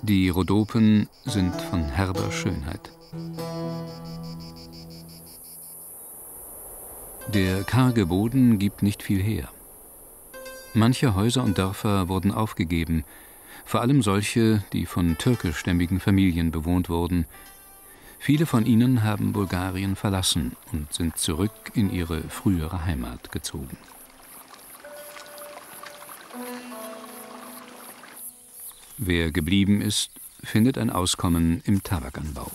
Die Rhodopen sind von herber Schönheit. Der karge Boden gibt nicht viel her. Manche Häuser und Dörfer wurden aufgegeben, vor allem solche, die von türkischstämmigen Familien bewohnt wurden. Viele von ihnen haben Bulgarien verlassen und sind zurück in ihre frühere Heimat gezogen. Wer geblieben ist, findet ein Auskommen im Tabakanbau.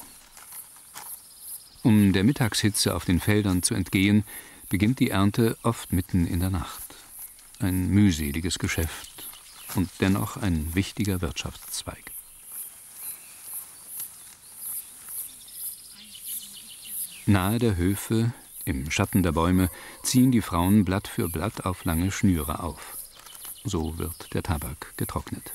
Um der Mittagshitze auf den Feldern zu entgehen, beginnt die Ernte oft mitten in der Nacht. Ein mühseliges Geschäft und dennoch ein wichtiger Wirtschaftszweig. Nahe der Höfe, im Schatten der Bäume, ziehen die Frauen Blatt für Blatt auf lange Schnüre auf. So wird der Tabak getrocknet.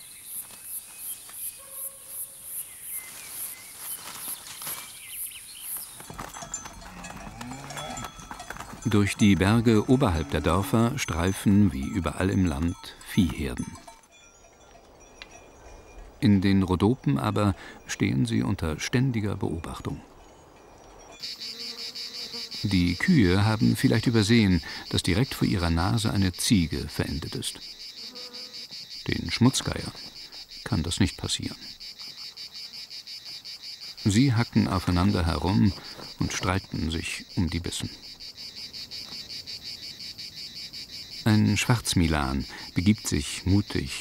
Durch die Berge oberhalb der Dörfer streifen, wie überall im Land, Viehherden. In den Rhodopen aber stehen sie unter ständiger Beobachtung. Die Kühe haben vielleicht übersehen, dass direkt vor ihrer Nase eine Ziege verendet ist. Den Schmutzgeier kann das nicht passieren. Sie hacken aufeinander herum und streiten sich um die Bissen. Ein Schwarzmilan begibt sich mutig